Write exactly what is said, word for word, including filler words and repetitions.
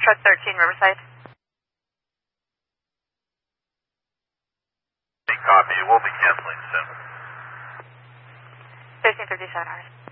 Foxtrot thirteen, Riverside. Copy. We'll be canceling soon. thirteen fifty-seven hours.